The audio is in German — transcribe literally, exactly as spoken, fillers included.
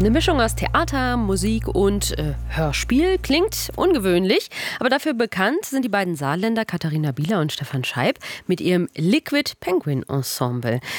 Eine Mischung aus Theater, Musik und äh, Hörspiel klingt ungewöhnlich, aber dafür bekannt sind die beiden Saarländer Katharina Bieler und Stefan Scheib mit ihrem Liquid Penguin Ensemble.